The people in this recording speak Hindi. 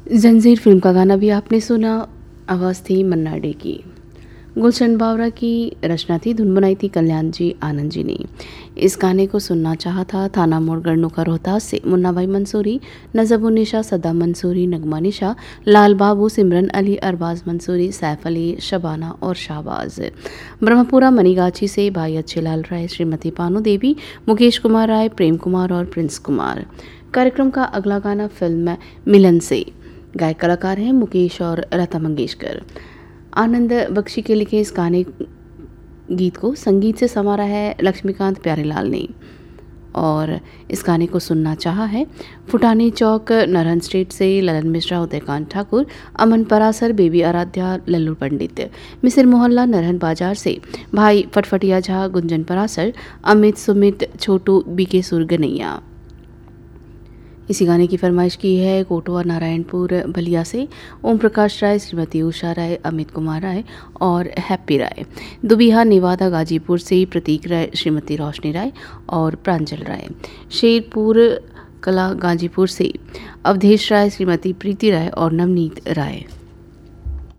जंजीर फिल्म का गाना भी आपने सुना। आवाज़ थी मन्ना डे की। गुलशन बावरा की रचना थी, धुन बनाई थी कल्याण जी आनंद जी ने। इस गाने को सुनना चाहा था थाना मोड़ गढ़नू का रोहतास से मुन्ना भाई मंसूरी, नजबुन्निशा, सद्दाम मंसूरी, नगमा निशा, लाल बाबू, सिमरन अली, अरबाज मंसूरी, सैफ अली, शबाना और शाहबाज। ब्रह्मपुरा मनीगाछी से भाई अच्छेलाल राय, श्रीमती पानू देवी, मुकेश कुमार राय, प्रेम कुमार और प्रिंस कुमार। कार्यक्रम का अगला गाना फिल्म मिलन से। गायक कलाकार हैं मुकेश और लता मंगेशकर। आनंद बख्शी के लिखे इस गाने गीत को संगीत से संवारा है लक्ष्मीकांत प्यारेलाल ने, और इस गाने को सुनना चाहा है फुटानी चौक नरहन स्ट्रीट से ललन मिश्रा, उदयकांत ठाकुर, अमन परासर, बेबी आराध्या, लल्लू पंडित। मिसिर मोहल्ला नरहन बाजार से भाई फटफटिया झा, गुंजन परासर, अमित, सुमित, छोटू, बीके सुरगनैया। इसी गाने की फरमाइश की है कोटवा नारायणपुर बलिया से ओम प्रकाश राय, श्रीमती उषा राय, अमित कुमार राय और हैप्पी राय। दुबिहा नेवादा गाजीपुर से प्रतीक राय, श्रीमती रोशनी राय और प्रांजल राय। शेरपुर कला गाजीपुर से अवधेश राय, श्रीमती प्रीति राय और नवनीत राय।